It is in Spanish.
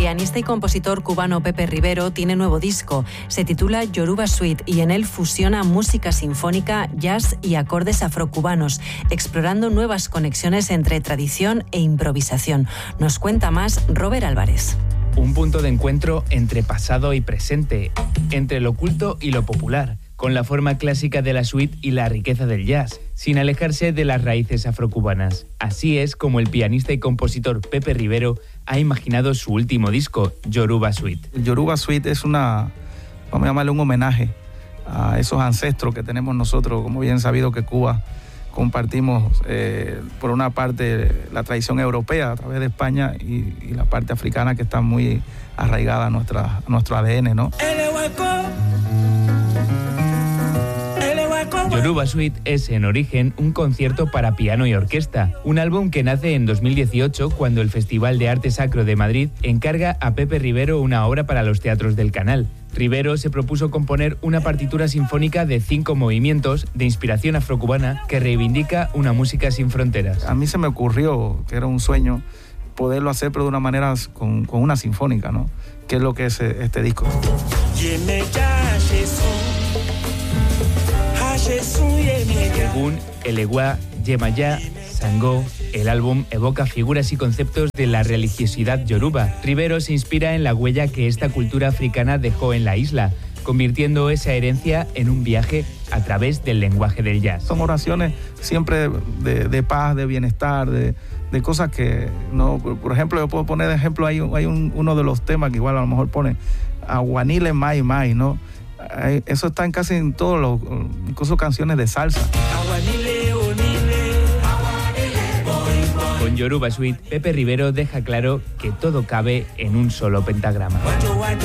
pianista y compositor cubano Pepe Rivero tiene nuevo disco. Se titula Yoruba Suite y en él fusiona música sinfónica, jazz y acordes afrocubanos, explorando nuevas conexiones entre tradición e improvisación. Nos cuenta más Robert Álvarez. Un punto de encuentro entre pasado y presente, entre lo culto y lo popular, con la forma clásica de la suite y la riqueza del jazz, sin alejarse de las raíces afrocubanas. Así es como el pianista y compositor Pepe Rivero ha imaginado su último disco, Yoruba Suite. El Yoruba Suite es vamos a llamarle un homenaje a esos ancestros que tenemos nosotros, como bien sabido que Cuba compartimos por una parte la tradición europea a través de España y la parte africana que está muy arraigada a nuestro ADN, ¿no? Yoruba Suite es, en origen, un concierto para piano y orquesta, un álbum que nace en 2018 cuando el Festival de Arte Sacro de Madrid encarga a Pepe Rivero una obra para los teatros del Canal. Rivero se propuso componer una partitura sinfónica de 5 movimientos de inspiración afrocubana que reivindica una música sin fronteras. A mí se me ocurrió, que era un sueño, poderlo hacer pero de una manera con una sinfónica, ¿no? Que es lo que es este disco. Según Elegua, Yemayá, Sangó, el álbum evoca figuras y conceptos de la religiosidad yoruba. Rivero se inspira en la huella que esta cultura africana dejó en la isla, convirtiendo esa herencia en un viaje a través del lenguaje del jazz. Son oraciones siempre de paz, de bienestar, de cosas que no. Por ejemplo, yo puedo poner de ejemplo, hay uno de los temas que igual a lo mejor pone Aguanile Mai Mai, ¿no? Eso está casi en todos los, incluso canciones de salsa. Con Yoruba Suite, Pepe Rivero deja claro que todo cabe en un solo pentagrama.